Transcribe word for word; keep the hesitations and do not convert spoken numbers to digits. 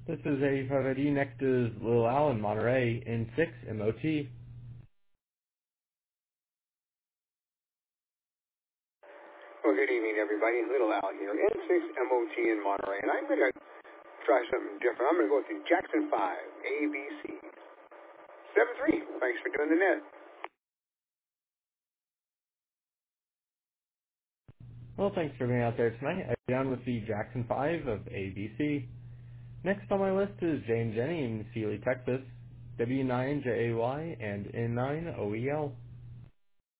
This is A five I D. Next is Lil Al in Monterey, N six M O T. Well, good evening, everybody. Little Al here, N six M O T in Monterey, and I'm going to try something different. I'm going to go with the Jackson five, A B C. seven three, thanks for doing the net. Well, thanks for being out there tonight. I'm down with the Jackson five of A B C. Next on my list is Jane Jenny in Sealy, Texas, W nine J A Y and N nine O E L.